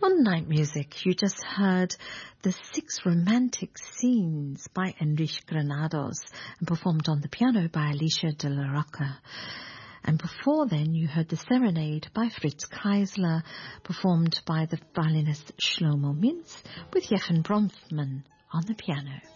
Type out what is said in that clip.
On Night Music, you just heard The Six Romantic Scenes by Enrique Granados and performed on the piano by Alicia de la Roca. And before then, you heard The Serenade by Fritz Kreisler, performed by the violinist Shlomo Mintz with Jochen Bronfman on the piano.